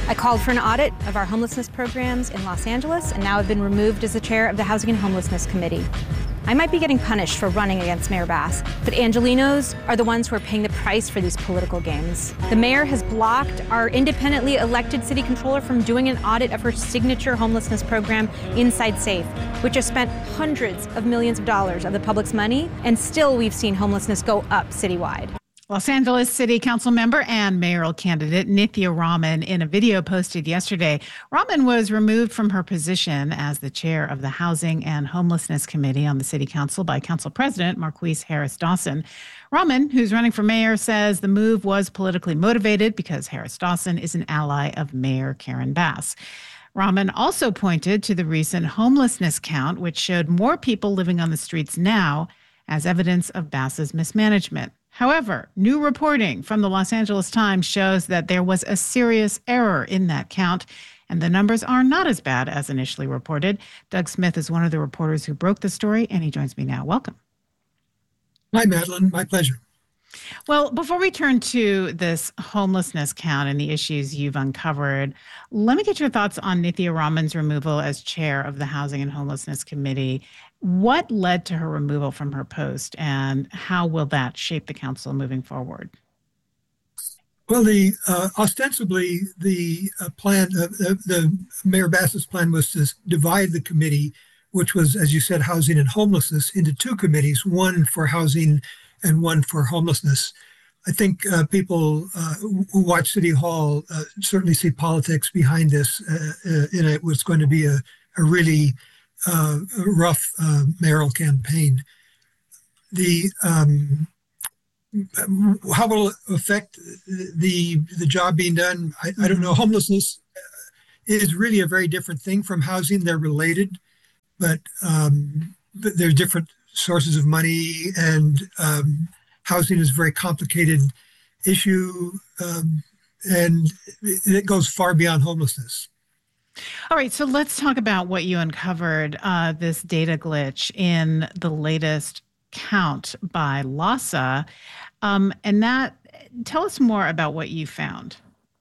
I called for an audit of our homelessness programs in Los Angeles, and now I've been removed as the chair of the Housing and Homelessness Committee. I might be getting punished for running against Mayor Bass, but Angelenos are the ones who are paying the price for these political games. The mayor has blocked our independently elected city controller from doing an audit of her signature homelessness program, Inside Safe, which has spent hundreds of millions of dollars of the public's money, and still we've seen homelessness go up citywide. Los Angeles City Council member and mayoral candidate Nithya Raman, in a video posted yesterday, Raman was removed from her position as the chair of the Housing and Homelessness Committee on the City Council by Council President Marqueece Harris Dawson. Raman, who's running for mayor, says the move was politically motivated because Harris Dawson is an ally of Mayor Karen Bass. Raman also pointed to the recent homelessness count, which showed more people living on the streets now as evidence of Bass's mismanagement. However, new reporting from the Los Angeles Times shows that there was a serious error in that count, and the numbers are not as bad as initially reported. Doug Smith is one of the reporters who broke the story, and he joins me now. Welcome. Hi, Madeline. My pleasure. Well, before we turn to this homelessness count and the issues you've uncovered, let me get your thoughts on Nithya Raman's removal as chair of the Housing and Homelessness Committee. What led to her removal from her post, and how will that shape the council moving forward? Well, ostensibly, the plan, the Mayor Bass's plan was to divide the committee, which was, as you said, housing and homelessness, into two committees, one for housing and one for homelessness. I think people who watch City Hall certainly see politics behind this. In it was going to be a really rough mayoral campaign. How will it affect the job being done? I don't know. Homelessness is really a very different thing from housing. They're related, but they're different sources of money, and housing is a very complicated issue, and it goes far beyond homelessness. All right, so let's talk about what you uncovered, this data glitch in the latest count by LAHSA, and that, tell us more about what you found.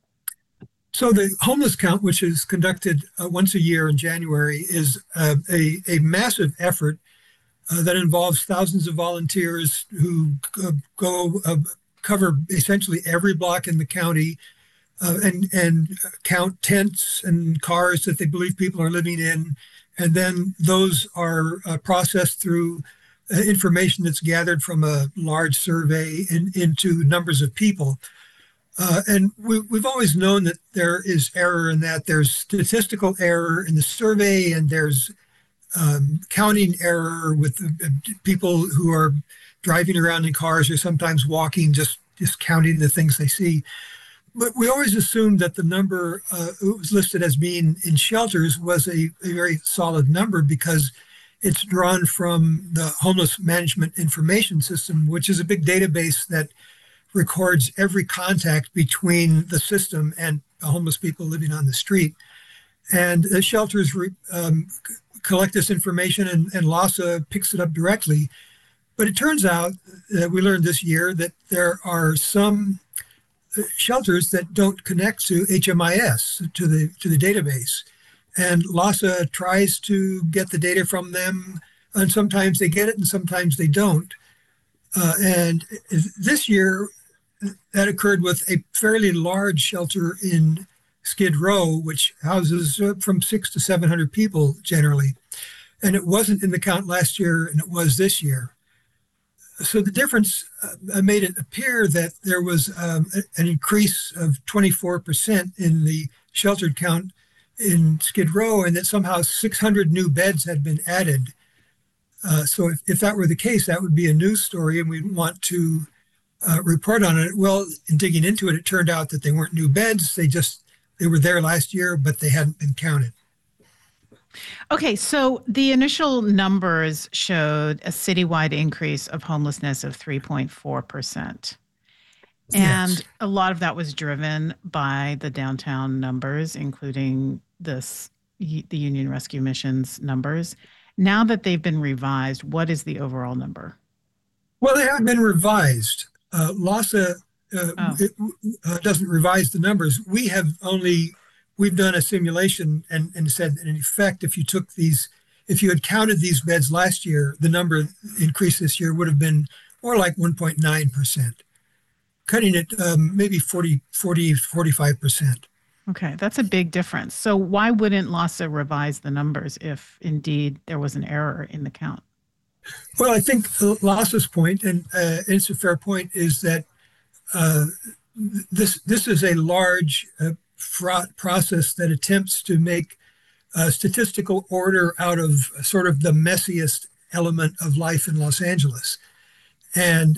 So the homeless count, which is conducted once a year in January, is a massive effort that involves thousands of volunteers who go cover essentially every block in the county and count tents and cars that they believe people are living in. And then those are processed through information that's gathered from a large survey into numbers of people. And we've always known that there is error in that. There's statistical error in the survey, and there's counting error with people who are driving around in cars or sometimes walking, just counting the things they see. But we always assumed that the number was listed as being in shelters was a very solid number because it's drawn from the Homeless Management Information System, which is a big database that records every contact between the system and homeless people living on the street. And the shelters collect this information, and LAHSA picks it up directly. But it turns out that we learned this year that there are some shelters that don't connect to HMIS, to the database. And LAHSA tries to get the data from them, and sometimes they get it and sometimes they don't. And this year, that occurred with a fairly large shelter in Skid Row, which houses from 600 to 700 people generally. And it wasn't in the count last year, and it was this year. So the difference made it appear that there was an increase of 24% in the sheltered count in Skid Row, and that somehow 600 new beds had been added. So if that were the case, that would be a news story, and we'd want to report on it. Well, in digging into it, it turned out that they weren't new beds. They were there last year, but they hadn't been counted. Okay, so the initial numbers showed a citywide increase of homelessness of 3.4%. And Yes. a lot of that was driven by the downtown numbers, including the Union Rescue Mission's numbers. Now that they've been revised, what is the overall number? Well, they haven't been revised. LAHSA doesn't revise the numbers. We have only we've done a simulation and said that in effect, if you had counted these beds last year, the number increase this year would have been more like 1.9%, cutting it maybe 45%. Okay, that's a big difference. So why wouldn't LAHSA revise the numbers if indeed there was an error in the count? Well, I think LAHSA's point, and it's a fair point, is that this is a large, fraught process that attempts to make statistical order out of sort of the messiest element of life in Los Angeles. And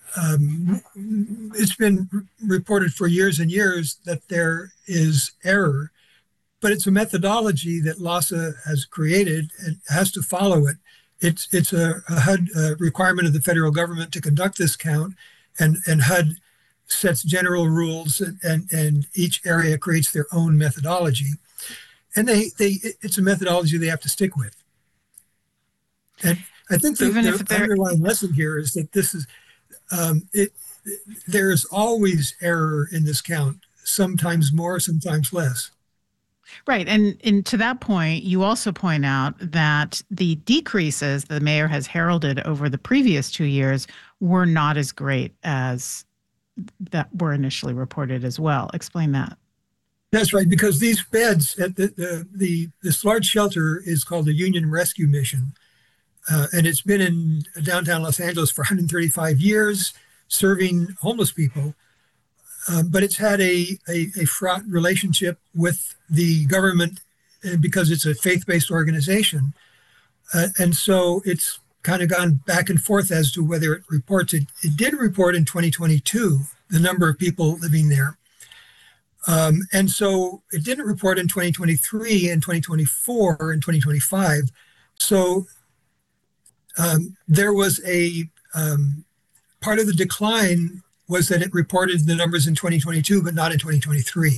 it's been reported for years and years that there is error, but it's a methodology that LAHSA has created and has to follow it. It's a HUD requirement of the federal government to conduct this count, and HUD sets general rules, and each area creates their own methodology. And it's a methodology they have to stick with. And I think the underlying lesson here is that this is, there is always error in this count, sometimes more, sometimes less. Right. And to that point, you also point out that the decreases the mayor has heralded over the previous 2 years were not as great as that were initially reported as well. Explain that. That's right, because these beds at this large shelter is called the Union Rescue Mission, and it's been in downtown Los Angeles for 135 years, serving homeless people. But it's had a fraught relationship with the government because it's a faith-based organization, and so it's kind of gone back and forth as to whether it reports. It did report in 2022 the number of people living there. And so it didn't report in 2023 and 2024 and 2025. So there was a part of the decline was that it reported the numbers in 2022, but not in 2023.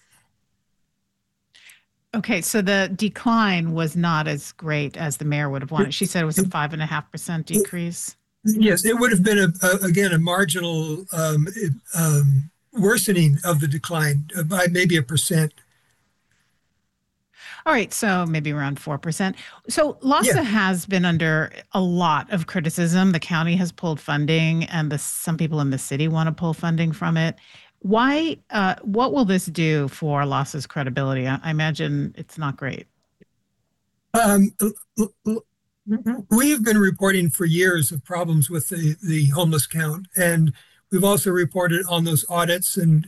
Okay, so the decline was not as great as the mayor would have wanted. She said it was a 5.5% decrease. Yes, it would have been, a marginal worsening of the decline by maybe 1%. All right, so maybe around 4%. So LAHSA has been under a lot of criticism. The county has pulled funding, and some people in the city want to pull funding from it. Why? What will this do for LAHSA's credibility? I imagine it's not great. We've been reporting for years of problems with the homeless count, and we've also reported on those audits, and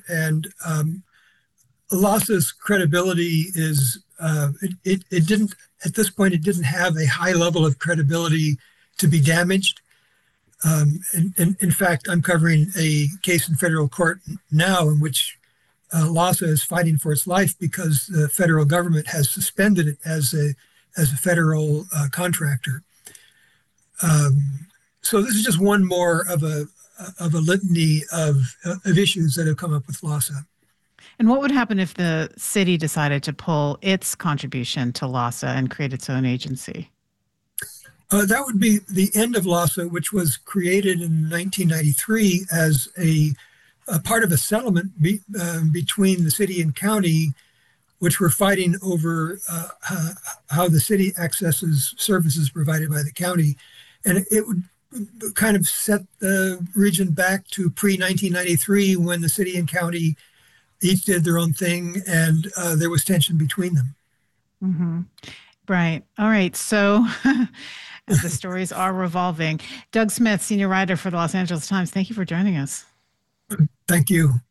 LAHSA's credibility is it didn't at this point. It didn't have a high level of credibility to be damaged. And in fact, I'm covering a case in federal court now in which LAHSA is fighting for its life because the federal government has suspended it as a federal contractor. So this is just one more of a litany of issues that have come up with LAHSA. And what would happen if the city decided to pull its contribution to LAHSA and create its own agency? That would be the end of LAHSA, which was created in 1993 as a part of a settlement between the city and county, which were fighting over how the city accesses services provided by the county. And it would kind of set the region back to pre-1993 when the city and county each did their own thing, and there was tension between them. Mm-hmm. Right. All right. So as the stories are revolving, Doug Smith, senior writer for the Los Angeles Times, thank you for joining us. Thank you.